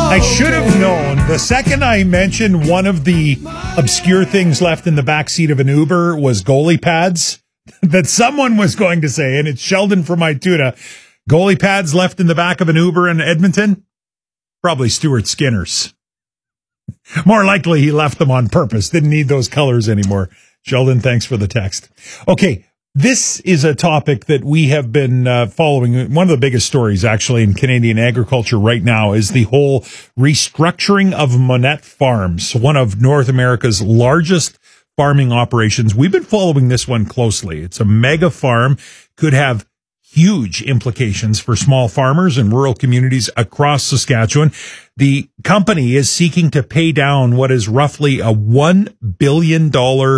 I should have known the second I mentioned one of the obscure things left in the backseat of an Uber was goalie pads that someone was going to say, and it's Sheldon from Ituna. Goalie pads left in the back of an Uber in Edmonton? Probably Stuart Skinner's. More likely he left them on purpose. Didn't need those colors anymore. Sheldon, thanks for the text. Okay. This is a topic that we have been following. One of the biggest stories, actually, in Canadian agriculture right now is the whole restructuring of Monette Farms, one of North America's largest farming operations. We've been following this one closely. It's a mega farm, could have huge implications for small farmers and rural communities across Saskatchewan. The company is seeking to pay down what is roughly a $1 billion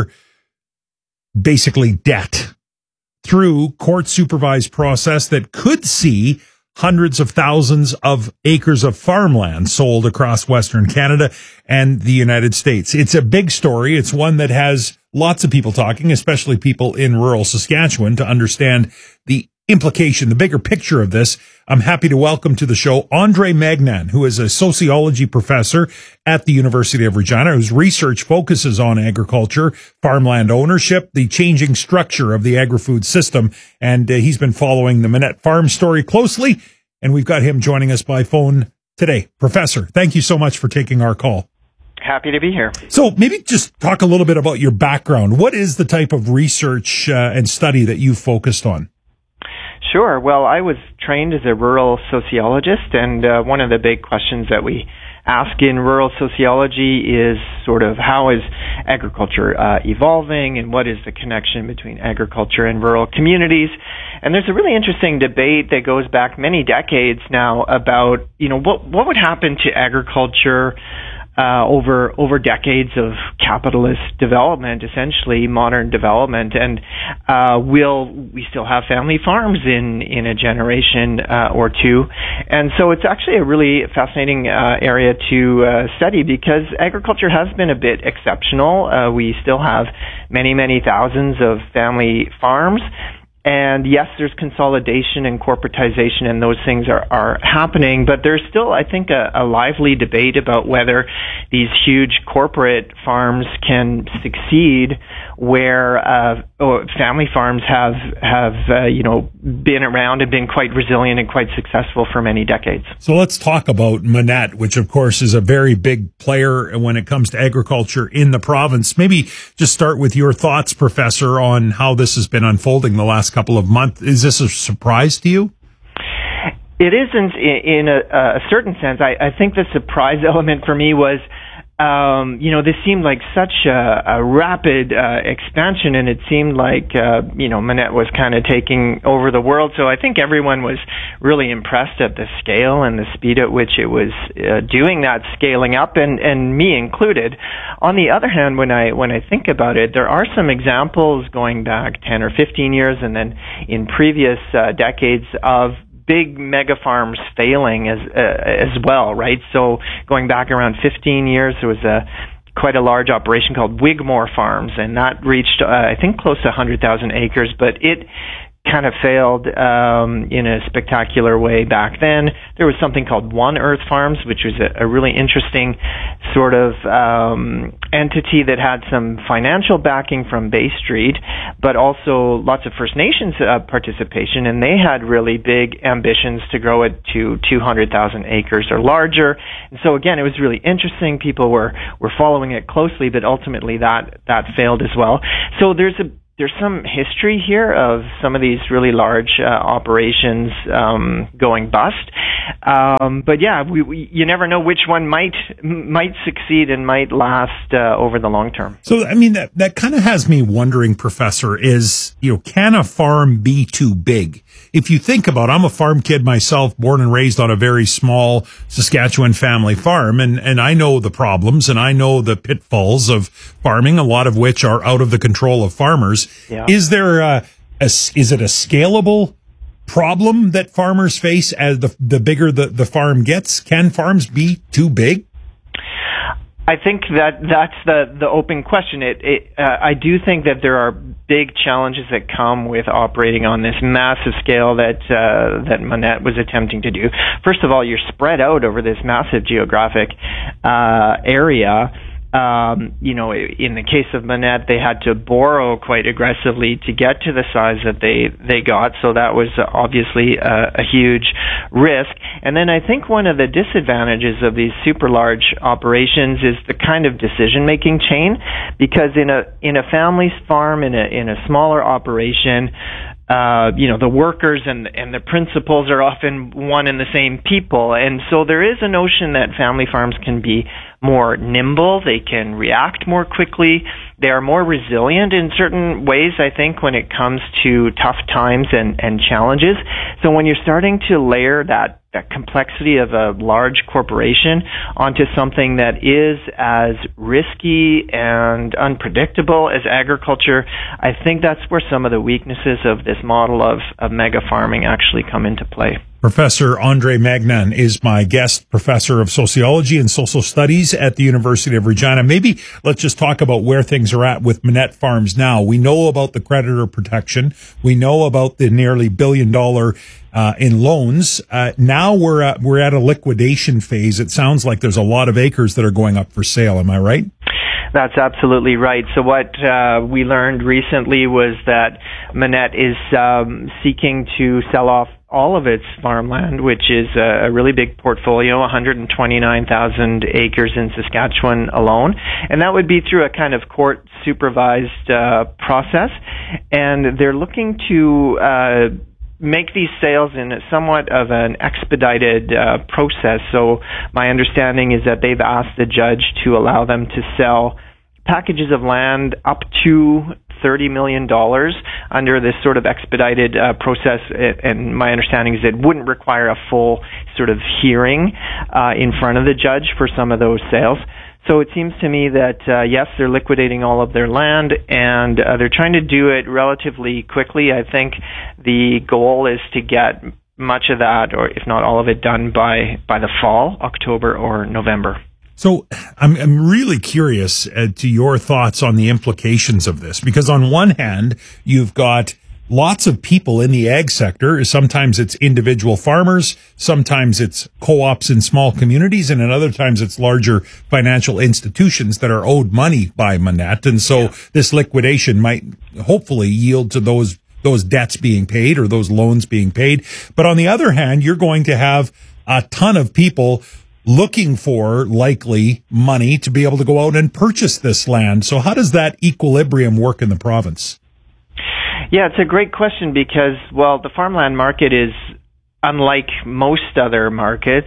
basically debt through court-supervised process that could see hundreds of thousands of acres of farmland sold across Western Canada and the United States. It's a big story. It's one that has lots of people talking, especially people in rural Saskatchewan, to understand the implication, the bigger picture of this. I'm happy to welcome to the show Andre Magnan, who is a sociology professor at the University of Regina, whose research focuses on agriculture, farmland ownership, the changing structure of the agri-food system. And he's been following the Monette Farm story closely. And we've got him joining us by phone today. Professor, thank you so much for taking our call. Happy to be here. So maybe just talk a little bit about your background. What is the type of research and study that you focused on? Sure. Well, I was trained as a rural sociologist, and one of the big questions that we ask in rural sociology is sort of how is agriculture evolving, and what is the connection between agriculture and rural communities. And there's a really interesting debate that goes back many decades now about, what would happen to agriculture over decades of capitalist development, essentially modern development, and will we still have family farms in a generation or two? And so it's actually a really fascinating area to study, because agriculture has been a bit exceptional. We still have many thousands of family farms. And yes, there's consolidation and corporatization, and those things are happening, but there's still, I think, a lively debate about whether these huge corporate farms can succeed where family farms have been around and been quite resilient and quite successful for many decades. So let's talk about Monette, which of course is a very big player when it comes to agriculture in the province. Maybe just start with your thoughts, Professor, on how this has been unfolding the last couple of months. Is this a surprise to you? It isn't in a certain sense. I think the surprise element for me was, this seemed like such a rapid expansion, and it seemed like, Monette was kind of taking over the world. So I think everyone was really impressed at the scale and the speed at which it was doing that scaling up, and me included. On the other hand, when I think about it, there are some examples going back 10 or 15 years, and then in previous decades of big mega farms failing as well, right? So going back around 15 years, there was quite a large operation called Wigmore Farms, and that reached, I think, close to 100,000 acres, but it kind of failed in a spectacular way back then. There was something called One Earth Farms, which was a really interesting sort of entity that had some financial backing from Bay Street, but also lots of First Nations participation, and they had really big ambitions to grow it to 200,000 acres or larger. And so again, it was really interesting. People were following it closely, but ultimately that failed as well. So there's some history here of some of these really large operations going bust. But yeah, you never know which one might succeed and might last over the long term. So, I mean, that kind of has me wondering, Professor, is, can a farm be too big? If you think about it, I'm a farm kid myself, born and raised on a very small Saskatchewan family farm, and I know the problems and I know the pitfalls of farming, a lot of which are out of the control of farmers. Yeah. Is there is it a scalable problem that farmers face as the bigger the farm gets? Can farms be too big? I think that's the open question. I do think that there are big challenges that come with operating on this massive scale that Monette was attempting to do. First of all, you're spread out over this massive geographic area. In the case of Monette, they had to borrow quite aggressively to get to the size that they got, so that was obviously a huge risk. And then I think one of the disadvantages of these super large operations is the kind of decision-making chain, because in a family farm, in a smaller operation, the workers and the principals are often one and the same people. And so there is a notion that family farms can be more nimble, they can react more quickly, they are more resilient in certain ways, I think, when it comes to tough times and challenges. So when you're starting to layer that complexity of a large corporation onto something that is as risky and unpredictable as agriculture, I think that's where some of the weaknesses of this model of mega farming actually come into play. Professor Andre Magnan is my guest, professor of sociology and social studies at the University of Regina. Maybe let's just talk about where things are at with Monette Farms now. We know about the creditor protection. We know about the nearly $1 billion in loans. Now we're at a liquidation phase. It sounds like there's a lot of acres that are going up for sale. Am I right? That's absolutely right. So what we learned recently was that Monette is seeking to sell off all of its farmland, which is a really big portfolio, 129,000 acres in Saskatchewan alone. And that would be through a kind of court-supervised process. And they're looking to make these sales in somewhat of an expedited process. So my understanding is that they've asked the judge to allow them to sell packages of land up to $30 million under this sort of expedited process. And my understanding is it wouldn't require a full sort of hearing in front of the judge for some of those sales. So it seems to me that, yes, they're liquidating all of their land, and they're trying to do it relatively quickly. I think the goal is to get much of that, or if not all of it, done by the fall, October or November. So I'm really curious to your thoughts on the implications of this, because on one hand, you've got lots of people in the ag sector. Sometimes it's individual farmers, sometimes it's co-ops in small communities, and at other times it's larger financial institutions that are owed money by Monette. And so this liquidation might hopefully yield to those debts being paid or those loans being paid. But on the other hand, you're going to have a ton of people looking for likely money to be able to go out and purchase this land. So how does that equilibrium work in the province? Yeah, it's a great question because, well, the farmland market is unlike most other markets.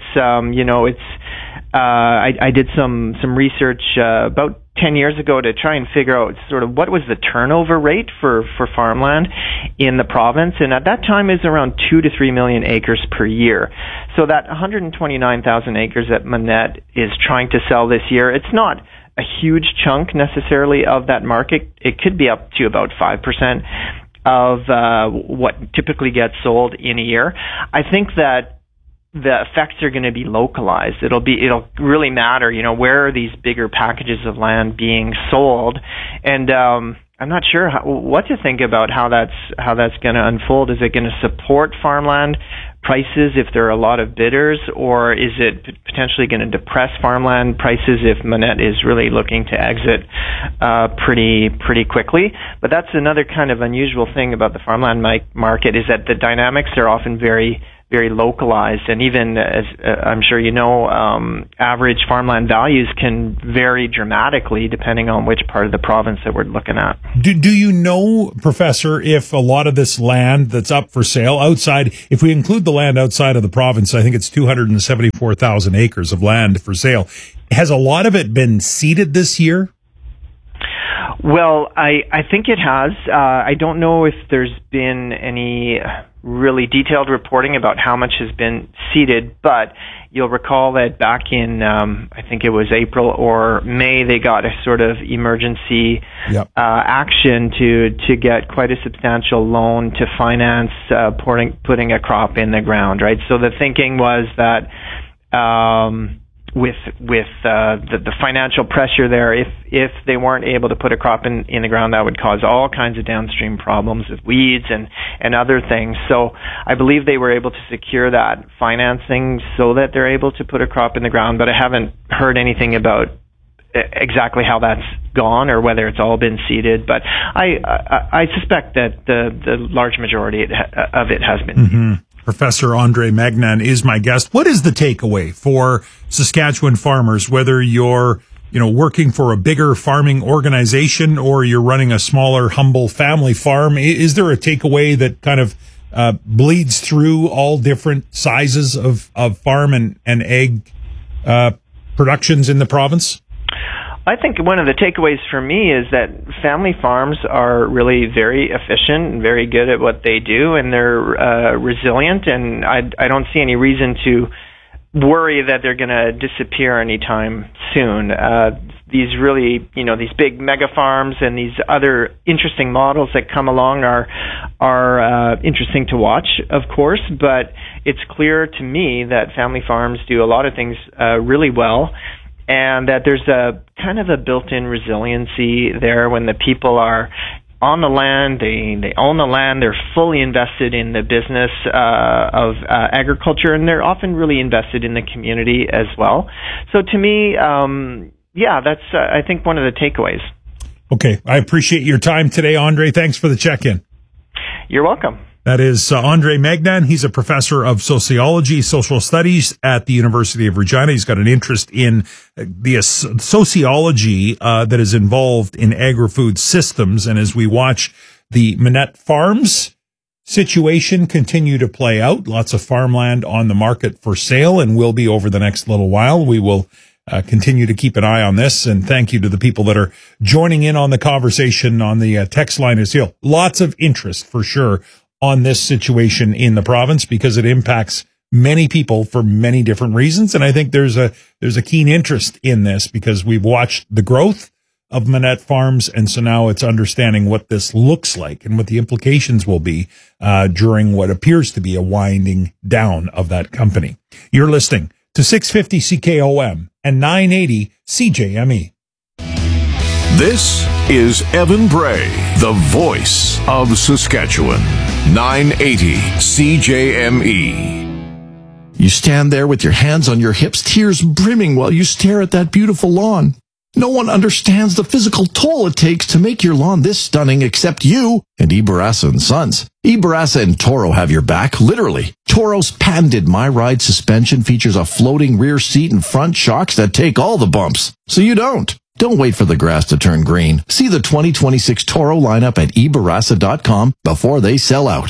I did some research about 10 years ago to try and figure out sort of what was the turnover rate for farmland in the province, and at that time is around 2 to 3 million acres per year. So that 129,000 acres that Monette is trying to sell this year, it's not a huge chunk necessarily of that market. It could be up to about 5% of what typically gets sold in a year. I think that the effects are going to be localized. It'll really matter, where are these bigger packages of land being sold, and I'm not sure what to think about how that's going to unfold. Is it going to support farmland prices if there are a lot of bidders, or is it potentially going to depress farmland prices if Monette is really looking to exit pretty quickly? But that's another kind of unusual thing about the farmland market, is that the dynamics are often very, very localized, and even, as I'm sure you know, average farmland values can vary dramatically depending on which part of the province that we're looking at. Do you know, Professor, if a lot of this land that's up for sale outside, if we include the land outside of the province, I think it's 274,000 acres of land for sale, has a lot of it been seeded this year? Well, I think it has. I don't know if there's been any really detailed reporting about how much has been seeded, but you'll recall that back in, I think it was April or May, they got a sort of emergency action to get quite a substantial loan to finance putting a crop in the ground, right? So the thinking was that with the financial pressure there. If they weren't able to put a crop in the ground, that would cause all kinds of downstream problems with weeds and other things. So I believe they were able to secure that financing so that they're able to put a crop in the ground, but I haven't heard anything about exactly how that's gone or whether it's all been seeded. But I suspect that the large majority of it has been seeded. Professor Andre Magnan is my guest. What is the takeaway for Saskatchewan farmers, whether you're working for a bigger farming organization or you're running a smaller, humble family farm? Is there a takeaway that kind of bleeds through all different sizes of farm and egg productions in the province? I think one of the takeaways for me is that family farms are really very efficient and very good at what they do, and they're resilient, and I don't see any reason to worry that they're going to disappear anytime soon. These really, these big mega farms and these other interesting models that come along are interesting to watch, of course, but it's clear to me that family farms do a lot of things really well, and that there's a kind of a built-in resiliency there when the people are on the land, they own the land, they're fully invested in the business of agriculture, and they're often really invested in the community as well. So to me, that's I think one of the takeaways. Okay, I appreciate your time today, Andre. Thanks for the check-in. You're welcome. That is Andre Magnan. He's a professor of sociology, social studies at the University of Regina. He's got an interest in the sociology that is involved in agri-food systems. And as we watch the Minette Farms situation continue to play out, lots of farmland on the market for sale and will be over the next little while. We will continue to keep an eye on this, and thank you to the people that are joining in on the conversation on the text line as well. Lots of interest for sure on this situation in the province because it impacts many people for many different reasons. And I think there's a keen interest in this because we've watched the growth of Minette Farms. And so now it's understanding what this looks like and what the implications will be during what appears to be a winding down of that company. You're listening to 650 CKOM and 980 CJME. This is Evan Bray, the voice of Saskatchewan. 980 CJME. You stand there with your hands on your hips, tears brimming while you stare at that beautiful lawn. No one understands the physical toll it takes to make your lawn this stunning except you and Ibarasa & Sons. Ibarasa and Toro have your back, literally. Toro's patented MyRide suspension features a floating rear seat and front shocks that take all the bumps, so you don't. Don't wait for the grass to turn green. See the 2026 Toro lineup at ebarasa.com before they sell out.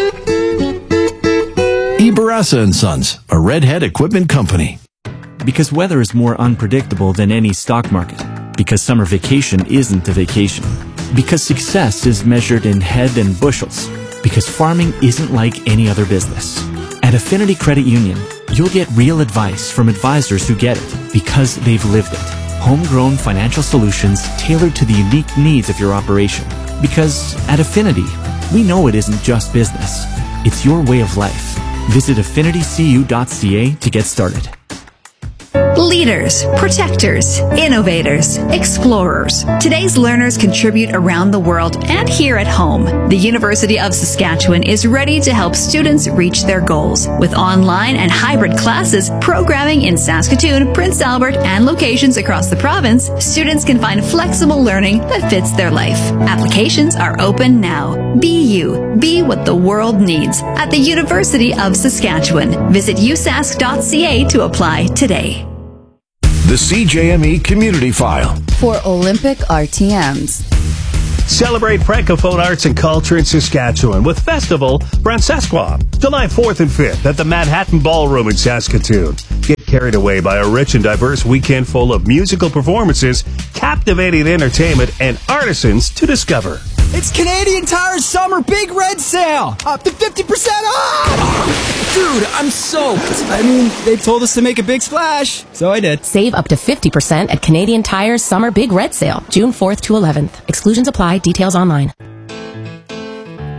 Ibarasa & Sons, a Redhead equipment company. Because weather is more unpredictable than any stock market. Because summer vacation isn't a vacation. Because success is measured in head and bushels. Because farming isn't like any other business. At Affinity Credit Union, you'll get real advice from advisors who get it because they've lived it. Homegrown financial solutions tailored to the unique needs of your operation. Because at Affinity, we know it isn't just business. It's your way of life. Visit affinitycu.ca to get started. Leaders, protectors, innovators, explorers. Today's learners contribute around the world and here at home. The University of Saskatchewan is ready to help students reach their goals. With online and hybrid classes, programming in Saskatoon, Prince Albert, and locations across the province, students can find flexible learning that fits their life. Applications are open now. Be you. Be what the world needs at the University of Saskatchewan. Visit usask.ca to apply today. The CJME Community File. For Olympic RTMs. Celebrate Francophone arts and culture in Saskatchewan with Festival Francescois, July 4th and 5th at the Manhattan Ballroom in Saskatoon. Get carried away by a rich and diverse weekend full of musical performances, captivating entertainment, and artisans to discover. It's Canadian Tire's Summer Big Red Sale! Up to 50% off! Dude, I'm soaked. I mean, they told us to make a big splash, so I did. Save up to 50% at Canadian Tire's Summer Big Red Sale, June 4th to 11th. Exclusions apply. Details online.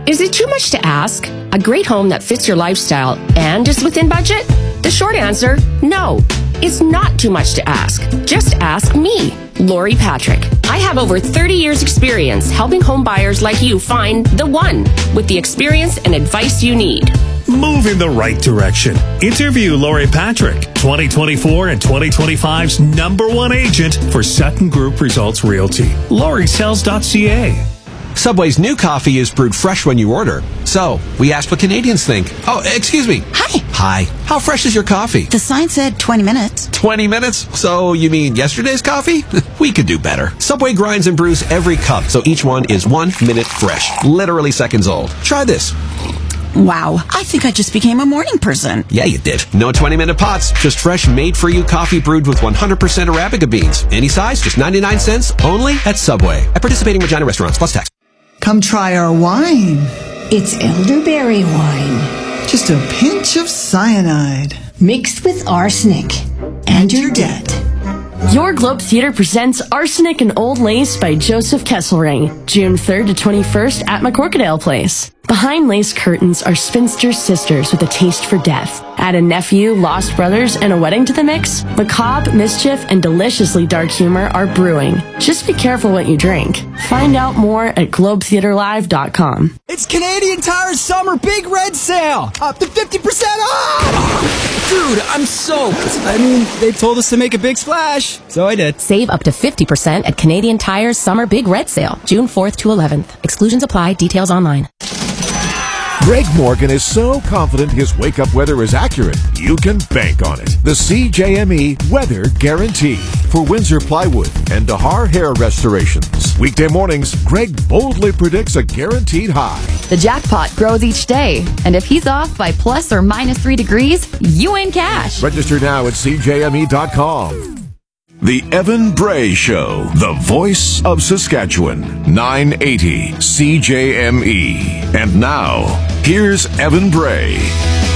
Is it too much to ask? A great home that fits your lifestyle and is within budget? The short answer, no. It's not too much to ask. Just ask me, Lori Patrick. I have over 30 years experience helping home buyers like you find the one with the experience and advice you need. Move in the right direction. Interview Lori Patrick, 2024 and 2025's #1 agent for Sutton Group Results Realty. LoriSells.ca. Subway's new coffee is brewed fresh when you order. So, we asked what Canadians think. Oh, excuse me. Hi. Hi. How fresh is your coffee? The sign said 20 minutes. 20 minutes? So, you mean yesterday's coffee? We could do better. Subway grinds and brews every cup, so each one is 1 minute fresh. Literally seconds old. Try this. Wow, I think I just became a morning person. Yeah, you did. No 20-minute pots, just fresh, made-for-you coffee brewed with 100% Arabica beans. Any size, just 99 cents, only at Subway. At participating Regina restaurants, plus tax. Come try our wine. It's elderberry wine. Just a pinch of cyanide. Mixed with arsenic. And you're dead. Your Globe Theater presents Arsenic and Old Lace by Joseph Kesselring, June 3rd to 21st at McCorkadale Place. Behind lace curtains are spinster sisters with a taste for death. Add a nephew, lost brothers, and a wedding to the mix. Macabre, mischief, and deliciously dark humor are brewing. Just be careful what you drink. Find out more at globetheaterlive.com. It's Canadian Tire's summer big red sale. Up to 50% off! Dude, I'm soaked. I mean, they told us to make a big splash, so I did. Save up to 50% at Canadian Tire's summer big red sale, June 4th to 11th. Exclusions apply. Details online. Greg Morgan is so confident his wake-up weather is accurate, you can bank on it. The CJME Weather Guarantee for Windsor Plywood and Dahar Hair Restorations. Weekday mornings, Greg boldly predicts a guaranteed high. The jackpot grows each day, and if he's off by plus or minus 3 degrees, you win cash. Register now at CJME.com. The Evan Bray Show, the voice of Saskatchewan, 980 CJME. And now, here's Evan Bray.